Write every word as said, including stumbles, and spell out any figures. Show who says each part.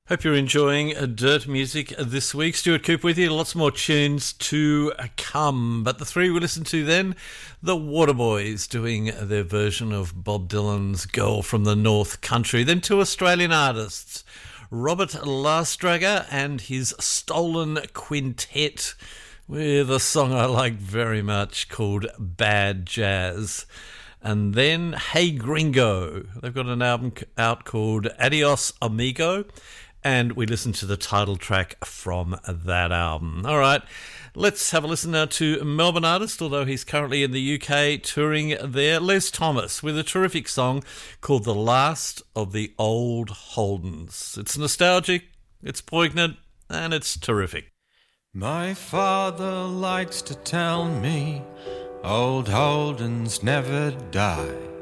Speaker 1: Hope you're enjoying Dirt Music this week. Stuart Cooper with you. Lots more tunes to come. But the three we listened to then, the Waterboys doing their version of Bob Dylan's Girl from the North Country. Then two Australian artists, Robert Lastraga and his Stolen Quintet, with a song I like very much called Bad Jazz. And then Hey Gringo. They've got an album out called Adios Amigo, and we listened to the title track from that album. All right, let's have a listen now to Melbourne artist, although he's currently in the U K touring there, Les Thomas, with a terrific song called The Last of the Old Holdens. It's nostalgic, it's poignant, and it's terrific.
Speaker 2: My father likes to tell me old Holdens never die.